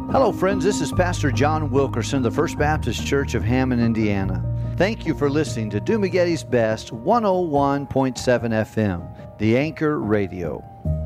Hello, friends. This is Pastor John Wilkerson, the First Baptist Church of Hammond, Indiana. Thank you for listening to Dumagetti's Best 101.7 FM, the Anchor Radio.